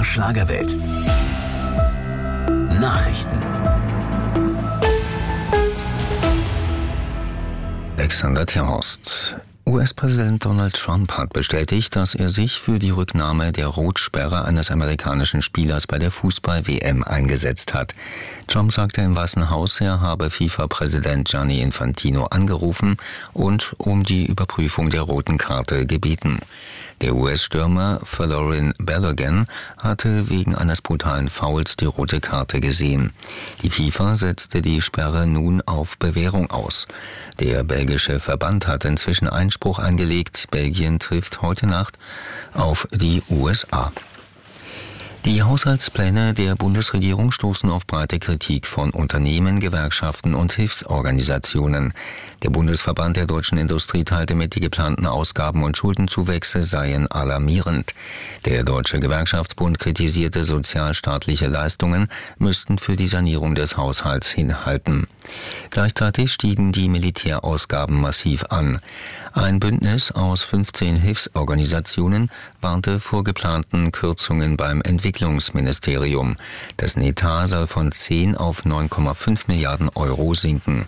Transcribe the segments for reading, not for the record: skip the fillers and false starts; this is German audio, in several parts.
MDR Schlagerwelt. Nachrichten. Alexander Terhorst. US-Präsident Donald Trump hat bestätigt, dass er sich für die Rücknahme der Rotsperre eines amerikanischen Spielers bei der Fußball-WM eingesetzt hat. Trump sagte im Weißen Haus, er habe FIFA-Präsident Gianni Infantino angerufen und um die Überprüfung der roten Karte gebeten. Der US-Stürmer Folarin Balogun hatte wegen eines brutalen Fouls die rote Karte gesehen. Die FIFA setzte die Sperre nun auf Bewährung aus. Der belgische Verband hat inzwischen Einspruch eingelegt. Belgien trifft heute Nacht auf die USA. Die Haushaltspläne der Bundesregierung stoßen auf breite Kritik von Unternehmen, Gewerkschaften und Hilfsorganisationen. Der Bundesverband der deutschen Industrie teilte mit, die geplanten Ausgaben- und Schuldenzuwächse seien alarmierend. Der Deutsche Gewerkschaftsbund kritisierte, sozialstaatliche Leistungen müssten für die Sanierung des Haushalts hinhalten. Gleichzeitig stiegen die Militärausgaben massiv an. Ein Bündnis aus 15 Hilfsorganisationen warnte vor geplanten Kürzungen beim Entwicklungsministerium. Dessen Etat soll von 10 auf 9,5 Milliarden Euro sinken.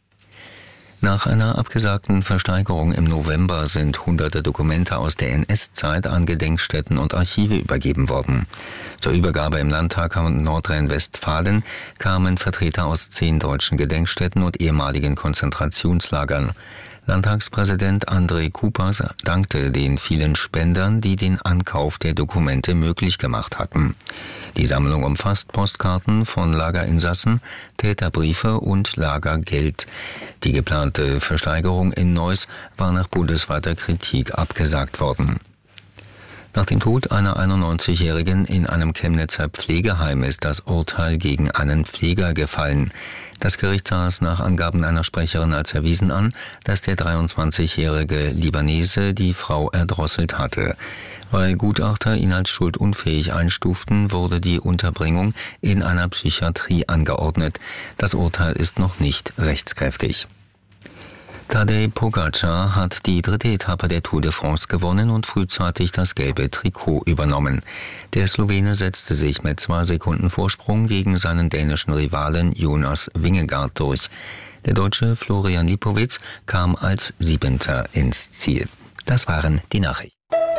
Nach einer abgesagten Versteigerung im November sind hunderte Dokumente aus der NS-Zeit an Gedenkstätten und Archive übergeben worden. Zur Übergabe im Landtag von Nordrhein-Westfalen kamen Vertreter aus 10 deutschen Gedenkstätten und ehemaligen Konzentrationslagern. Landtagspräsident André Kupas dankte den vielen Spendern, die den Ankauf der Dokumente möglich gemacht hatten. Die Sammlung umfasst Postkarten von Lagerinsassen, Täterbriefe und Lagergeld. Die geplante Versteigerung in Neuss war nach bundesweiter Kritik abgesagt worden. Nach dem Tod einer 91-Jährigen in einem Chemnitzer Pflegeheim ist das Urteil gegen einen Pfleger gefallen. Das Gericht sah es nach Angaben einer Sprecherin als erwiesen an, dass der 23-jährige Libanese die Frau erdrosselt hatte. Weil Gutachter ihn als schuldunfähig einstuften, wurde die Unterbringung in einer Psychiatrie angeordnet. Das Urteil ist noch nicht rechtskräftig. Tadej Pogačar hat die 3. Etappe der Tour de France gewonnen und frühzeitig das gelbe Trikot übernommen. Der Slowene setzte sich mit 2 Sekunden Vorsprung gegen seinen dänischen Rivalen Jonas Vingegaard durch. Der Deutsche Florian Lipowitz kam als 7. ins Ziel. Das waren die Nachrichten.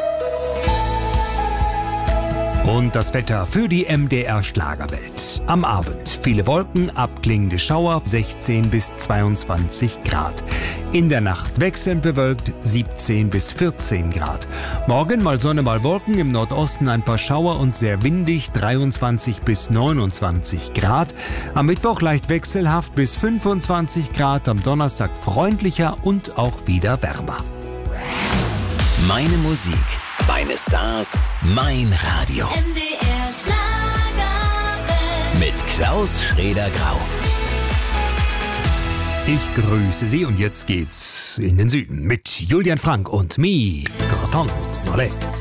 Und das Wetter für die MDR Schlagerwelt. Am Abend viele Wolken, abklingende Schauer, 16 bis 22 Grad. In der Nacht wechselnd bewölkt, 17 bis 14 Grad. Morgen mal Sonne, mal Wolken, im Nordosten ein paar Schauer und sehr windig, 23 bis 29 Grad. Am Mittwoch leicht wechselhaft bis 25 Grad, am Donnerstag freundlicher und auch wieder wärmer. Meine Musik, meine Stars, mein Radio. MDR Schlagerwelt. Mit Klaus Schraeder-Grau. Ich grüße Sie und jetzt geht's in den Süden mit Julian Frank und Mi Graton. Olé.